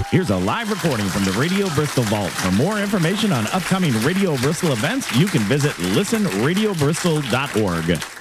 Here's a live recording from the Radio Bristol Vault. For more information on upcoming Radio Bristol events, you can visit listenradiobristol.org.